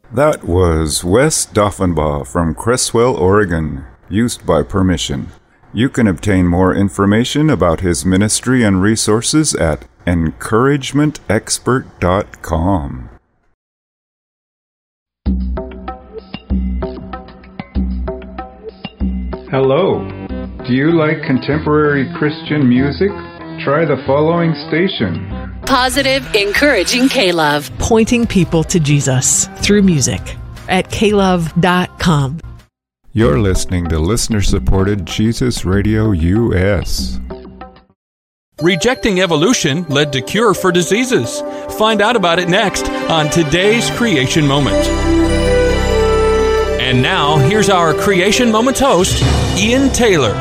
That was Wes Doffenbaugh from Creswell, Oregon, used by permission. You can obtain more information about his ministry and resources at encouragementexpert.com. Hello. Do you like contemporary Christian music? Try the following station. Positive, encouraging K-Love. Pointing people to Jesus through music at klove.com. You're listening to listener-supported Jesus Radio US. Rejecting evolution led to cure for diseases. Find out about it next on today's Creation Moment. And now, here's our Creation Moments host, Ian Taylor.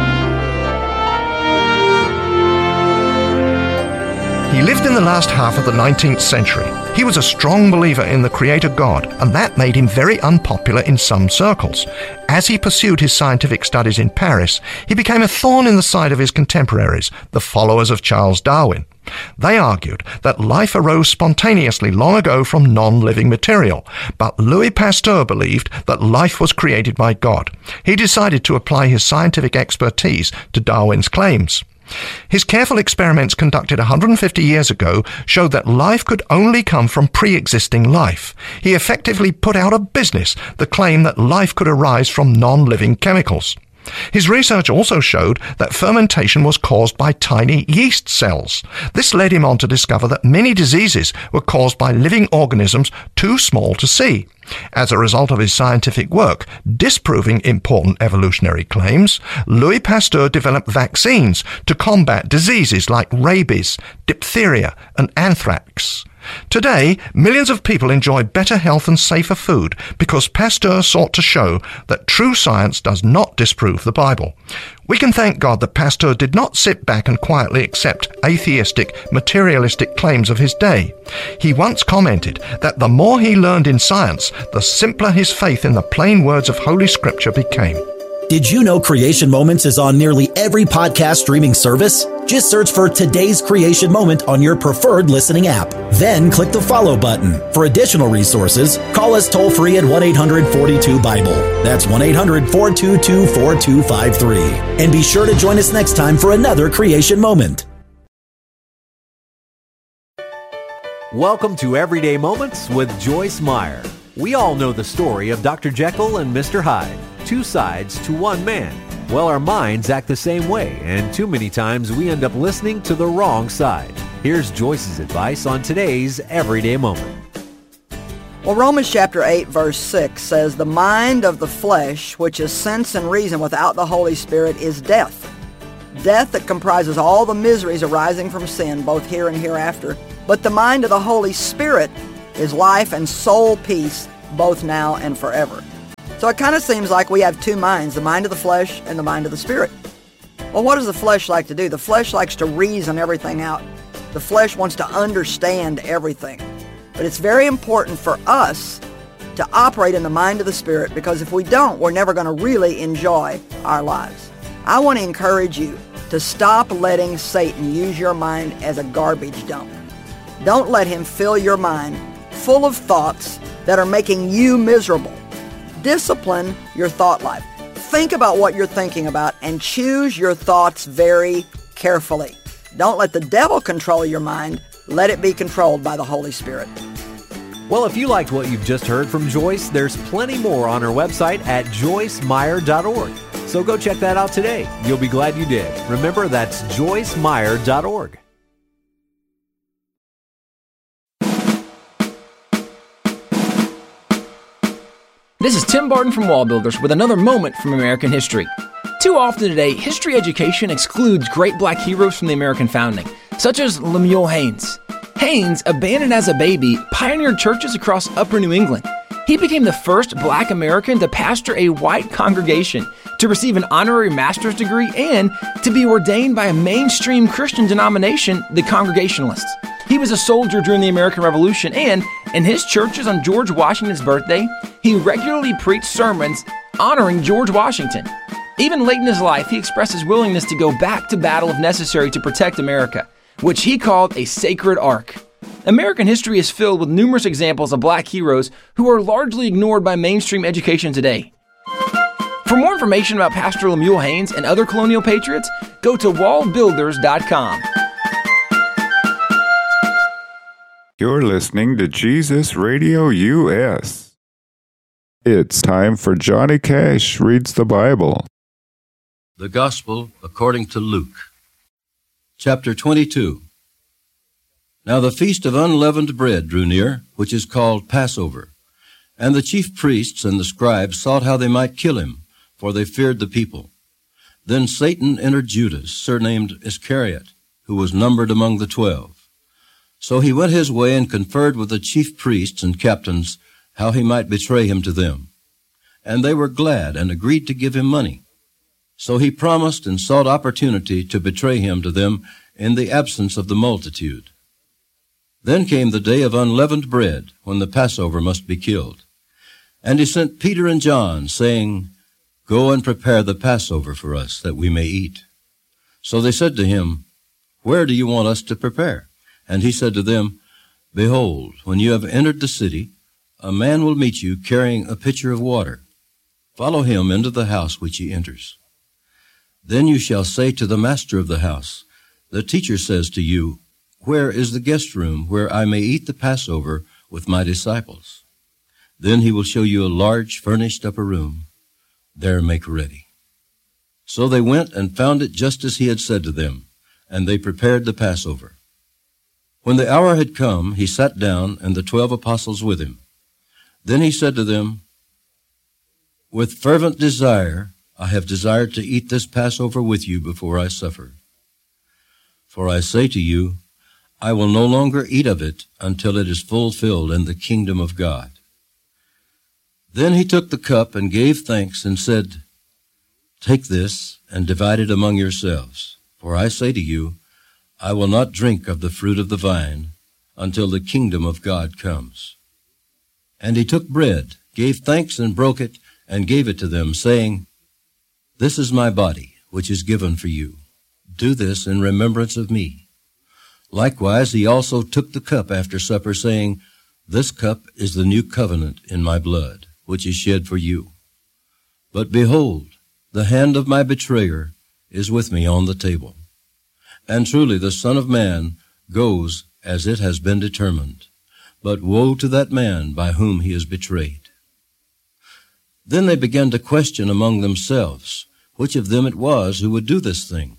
He lived in the last half of the 19th century. He was a strong believer in the Creator God, and that made him very unpopular in some circles. As he pursued his scientific studies in Paris, he became a thorn in the side of his contemporaries, the followers of Charles Darwin. They argued that life arose spontaneously long ago from non-living material, but Louis Pasteur believed that life was created by God. He decided to apply his scientific expertise to Darwin's claims. His careful experiments conducted 150 years ago showed that life could only come from pre-existing life. He effectively put out of business the claim that life could arise from non-living chemicals. His research also showed that fermentation was caused by tiny yeast cells. This led him on to discover that many diseases were caused by living organisms too small to see. As a result of his scientific work disproving important evolutionary claims, Louis Pasteur developed vaccines to combat diseases like rabies, diphtheria, and anthrax. Today, millions of people enjoy better health and safer food because Pasteur sought to show that true science does not disprove the Bible. We can thank God that Pasteur did not sit back and quietly accept atheistic, materialistic claims of his day. He once commented that the more he learned in science, the simpler his faith in the plain words of Holy Scripture became. Did you know Creation Moments is on nearly every podcast streaming service? Just search for Today's Creation Moment on your preferred listening app. Then click the follow button. For additional resources, call us toll-free at 1-800-42-BIBLE. That's 1-800-422-4253. And be sure to join us next time for another Creation Moment. Welcome to Everyday Moments with Joyce Meyer. We all know the story of Dr. Jekyll and Mr. Hyde. Two sides to one man. Well, our minds act the same way, and too many times we end up listening to the wrong side. Here's Joyce's advice on today's Everyday Moment. Well, Romans chapter 8, verse 6 says, "The mind of the flesh, which is sense and reason without the Holy Spirit, is death. Death that comprises all the miseries arising from sin, both here and hereafter. But the mind of the Holy Spirit is life and soul peace, both now and forever." So it kind of seems like we have two minds, the mind of the flesh and the mind of the spirit. Well, what does the flesh like to do? The flesh likes to reason everything out. The flesh wants to understand everything. But it's very important for us to operate in the mind of the Spirit, because if we don't, we're never going to really enjoy our lives. I want to encourage you to stop letting Satan use your mind as a garbage dump. Don't let him fill your mind full of thoughts that are making you miserable. Discipline your thought life. Think about what you're thinking about and choose your thoughts very carefully. Don't let the devil control your mind. Let it be controlled by the Holy Spirit. Well, if you liked what you've just heard from Joyce, there's plenty more on her website at joycemeyer.org. So go check that out today. You'll be glad you did. Remember, that's joycemeyer.org. This is Tim Barton from Wall Builders with another moment from American history. Too often today, history education excludes great black heroes from the American founding, such as Lemuel Haynes. Haynes, abandoned as a baby, pioneered churches across upper New England. He became the first black American to pastor a white congregation, to receive an honorary master's degree, and to be ordained by a mainstream Christian denomination, the Congregationalists. He was a soldier during the American Revolution, and in his churches on George Washington's birthday, he regularly preached sermons honoring George Washington. Even late in his life, he expressed his willingness to go back to battle if necessary to protect America, which he called a sacred ark. American history is filled with numerous examples of black heroes who are largely ignored by mainstream education today. For more information about Pastor Lemuel Haynes and other colonial patriots, go to wallbuilders.com. You're listening to Jesus Radio US. It's time for Johnny Cash Reads the Bible. The Gospel according to Luke. Chapter 22. Now the feast of unleavened bread drew near, which is called Passover. And the chief priests and the scribes sought how they might kill him, for they feared the people. Then Satan entered Judas, surnamed Iscariot, who was numbered among the 12. So he went his way and conferred with the chief priests and captains how he might betray him to them. And they were glad and agreed to give him money. So he promised and sought opportunity to betray him to them in the absence of the multitude. Then came the day of unleavened bread, when the Passover must be killed. And he sent Peter and John, saying, Go and prepare the Passover for us, that we may eat. So they said to him, Where do you want us to prepare? And he said to them, Behold, when you have entered the city, a man will meet you carrying a pitcher of water. Follow him into the house which he enters. Then you shall say to the master of the house, The teacher says to you, Where is the guest room where I may eat the Passover with my disciples? Then he will show you a large furnished upper room. There make ready. So they went and found it just as he had said to them, and they prepared the Passover. When the hour had come, he sat down, and the 12 apostles with him. Then he said to them, With fervent desire I have desired to eat this Passover with you before I suffer. For I say to you, I will no longer eat of it until it is fulfilled in the kingdom of God. Then he took the cup and gave thanks and said, Take this and divide it among yourselves. For I say to you, I will not drink of the fruit of the vine until the kingdom of God comes. And he took bread, gave thanks and broke it, and gave it to them, saying, This is my body, which is given for you. Do this in remembrance of me. Likewise, he also took the cup after supper, saying, This cup is the new covenant in my blood, which is shed for you. But behold, the hand of my betrayer is with me on the table. And truly the Son of Man goes as it has been determined. But woe to that man by whom he is betrayed. Then they began to question among themselves which of them it was who would do this thing.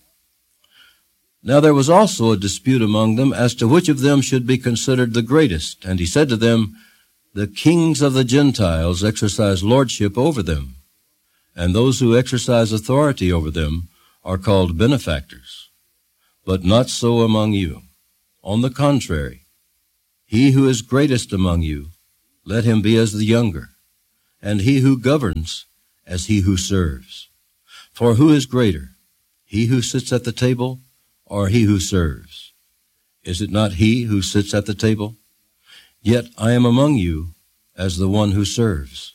Now there was also a dispute among them as to which of them should be considered the greatest. And he said to them, The kings of the Gentiles exercise lordship over them, and those who exercise authority over them are called benefactors. But not so among you. On the contrary, he who is greatest among you, let him be as the younger, and he who governs as he who serves. For who is greater, he who sits at the table or he who serves? Is it not he who sits at the table? Yet I am among you as the one who serves.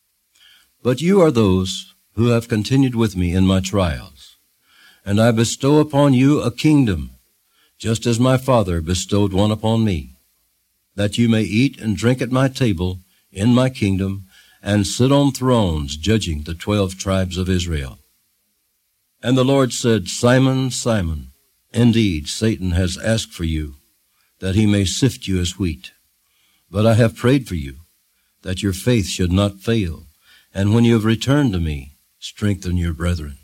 But you are those who have continued with me in my trials, and I bestow upon you a kingdom, just as my Father bestowed one upon me, that you may eat and drink at my table in my kingdom, and sit on thrones judging the 12 tribes of Israel. And the Lord said, Simon, Simon, indeed Satan has asked for you, that he may sift you as wheat. But I have prayed for you, that your faith should not fail, and when you have returned to me, strengthen your brethren.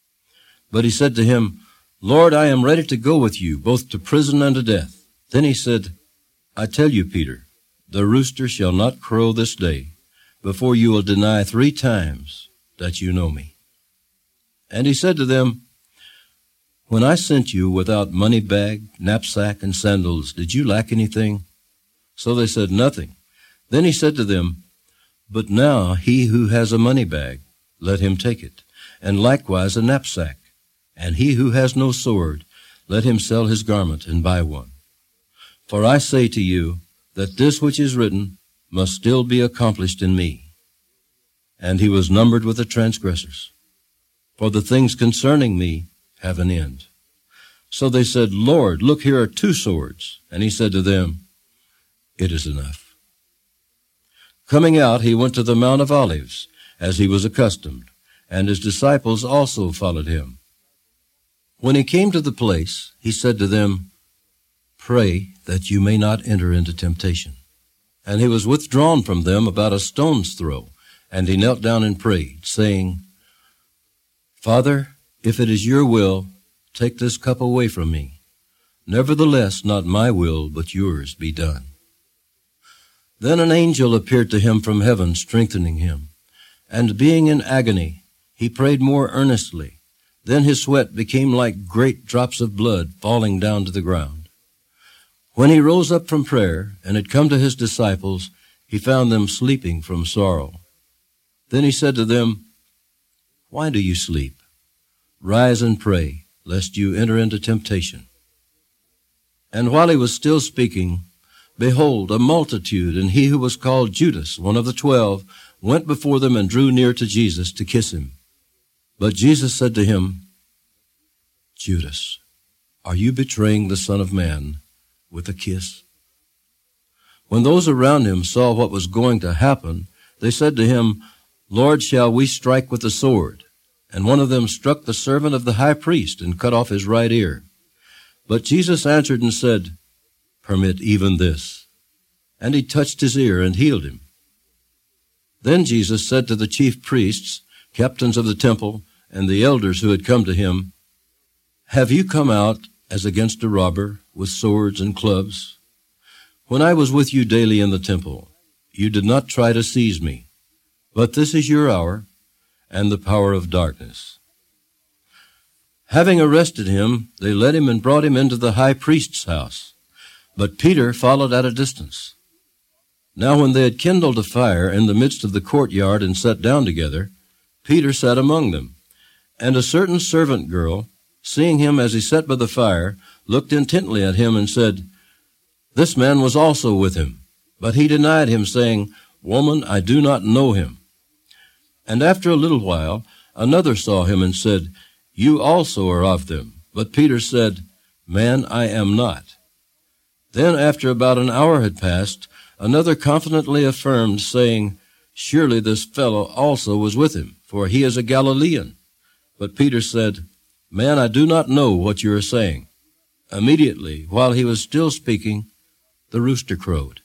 But he said to him, Lord, I am ready to go with you, both to prison and to death. Then he said, I tell you, Peter, the rooster shall not crow this day before you will deny 3 times that you know me. And he said to them, When I sent you without money bag, knapsack, and sandals, did you lack anything? So they said, Nothing. Then he said to them, But now he who has a money bag, let him take it, and likewise a knapsack. And he who has no sword, let him sell his garment and buy one. For I say to you that this which is written must still be accomplished in me. And he was numbered with the transgressors. For the things concerning me have an end. So they said, Lord, look, here are 2 swords. And he said to them, it is enough." Coming out, he went to the Mount of Olives, as he was accustomed, and his disciples also followed him. When he came to the place, he said to them, "Pray that you may not enter into temptation." And he was withdrawn from them about a stone's throw, and he knelt down and prayed, saying, "Father, if it is your will, take this cup away from me. Nevertheless, not my will, but yours be done." Then an angel appeared to him from heaven, strengthening him. And being in agony, he prayed more earnestly. Then his sweat became like great drops of blood falling down to the ground. When he rose up from prayer and had come to his disciples, he found them sleeping from sorrow. Then he said to them, "Why do you sleep? Rise and pray, lest you enter into temptation." And while he was still speaking, behold, a multitude, and he who was called Judas, one of the 12, went before them and drew near to Jesus to kiss him. But Jesus said to him, "Judas, are you betraying the Son of Man with a kiss?" When those around him saw what was going to happen, they said to him, "Lord, shall we strike with the sword?" And one of them struck the servant of the high priest and cut off his right ear. But Jesus answered and said, "Permit even this." And he touched his ear and healed him. Then Jesus said to the chief priests, captains of the temple, and the elders who had come to him, "Have you come out as against a robber with swords and clubs? When I was with you daily in the temple, you did not try to seize me. But this is your hour and the power of darkness." Having arrested him, they led him and brought him into the high priest's house. But Peter followed at a distance. Now when they had kindled a fire in the midst of the courtyard and sat down together, Peter sat among them. And a certain servant girl, seeing him as he sat by the fire, looked intently at him and said, "This man was also with him." But he denied him, saying, "Woman, I do not know him." And after a little while, another saw him and said, "You also are of them." But Peter said, "Man, I am not." Then after about an hour had passed, another confidently affirmed, saying, "Surely this fellow also was with him, for he is a Galilean." But Peter said, "Man, I do not know what you are saying." Immediately, while he was still speaking, the rooster crowed.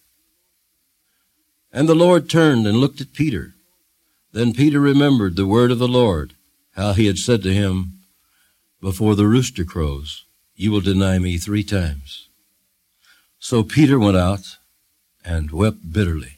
And the Lord turned and looked at Peter. Then Peter remembered the word of the Lord, how he had said to him, "Before the rooster crows, you will deny me 3 times." So Peter went out and wept bitterly.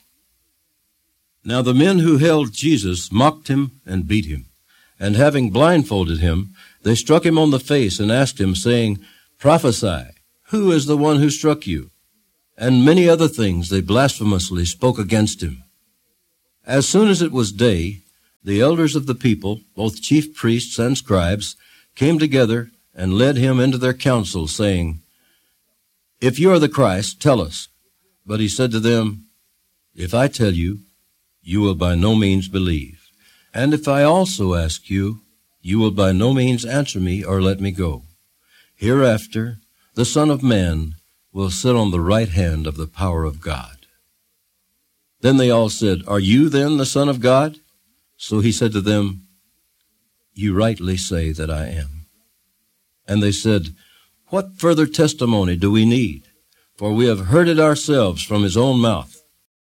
Now the men who held Jesus mocked him and beat him. And having blindfolded him, they struck him on the face and asked him, saying, "Prophesy, who is the one who struck you?" And many other things they blasphemously spoke against him. As soon as it was day, the elders of the people, both chief priests and scribes, came together and led him into their council, saying, "If you are the Christ, tell us." But he said to them, "If I tell you, you will by no means believe. And if I also ask you, you will by no means answer me or let me go. Hereafter, the Son of Man will sit on the right hand of the power of God." Then they all said, "Are you then the Son of God?" So he said to them, "You rightly say that I am." And they said, "What further testimony do we need? For we have heard it ourselves from his own mouth."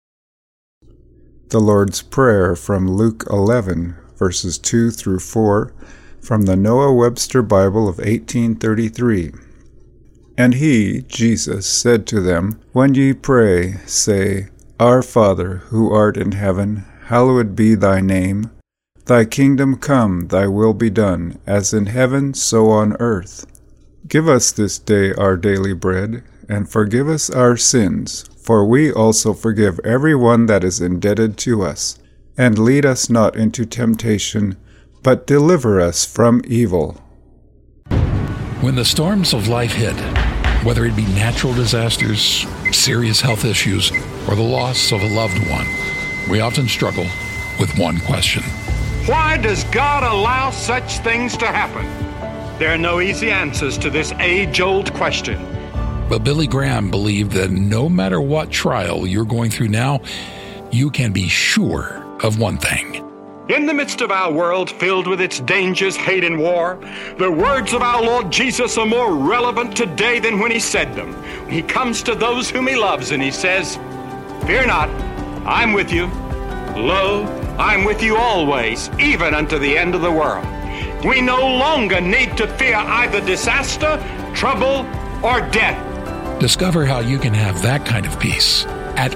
The Lord's Prayer from Luke 11, verses 2 through 4, from the Noah Webster Bible of 1833. And he, Jesus, said to them, "When ye pray, say, Our Father, who art in heaven, hallowed be thy name. Thy kingdom come, thy will be done, as in heaven, so on earth. Give us this day our daily bread, and forgive us our sins, for we also forgive every one that is indebted to us. And lead us not into temptation, but deliver us from evil." When the storms of life hit, whether it be natural disasters, serious health issues, or the loss of a loved one, we often struggle with one question. Why does God allow such things to happen? There are no easy answers to this age-old question. But Billy Graham believed that no matter what trial you're going through now, you can be sure of one thing. In the midst of our world filled with its dangers, hate, and war, the words of our Lord Jesus are more relevant today than when he said them. He comes to those whom he loves and he says, "Fear not, I'm with you. Lo, I'm with you always, even unto the end of the world." We no longer need to fear either disaster, trouble, or death. Discover how you can have that kind of peace at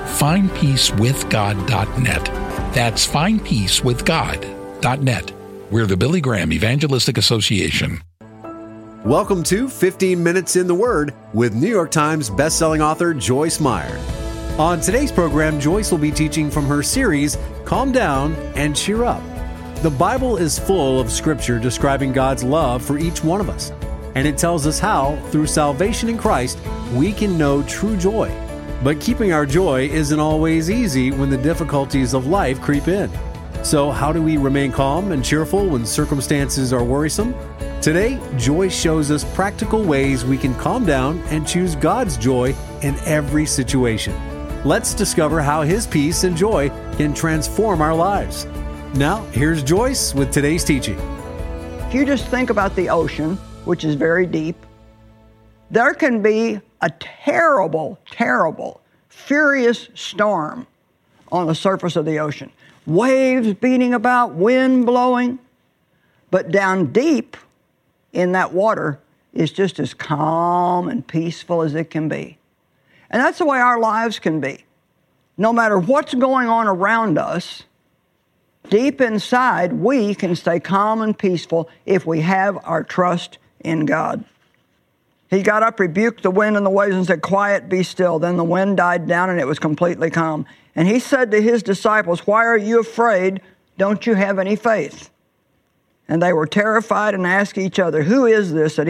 findpeacewithgod.net. That's findpeacewithgod.net. We're the Billy Graham Evangelistic Association. Welcome to 15 Minutes in the Word with New York Times bestselling author Joyce Meyer. On today's program, Joyce will be teaching from her series, Calm Down and Cheer Up. The Bible is full of scripture describing God's love for each one of us, and it tells us how, through salvation in Christ, we can know true joy. But keeping our joy isn't always easy when the difficulties of life creep in. So how do we remain calm and cheerful when circumstances are worrisome? Today, Joyce shows us practical ways we can calm down and choose God's joy in every situation. Let's discover how His peace and joy can transform our lives. Now, here's Joyce with today's teaching. If you just think about the ocean, which is very deep, there can be a terrible, terrible, furious storm on the surface of the ocean. Waves beating about, wind blowing. But down deep in that water is just as calm and peaceful as it can be. And that's the way our lives can be. No matter what's going on around us, deep inside, we can stay calm and peaceful if we have our trust in God. He got up, rebuked the wind and the waves, and said, "Quiet, be still." Then the wind died down, and it was completely calm. And he said to his disciples, "Why are you afraid? Don't you have any faith?" And they were terrified and asked each other, "Who is this that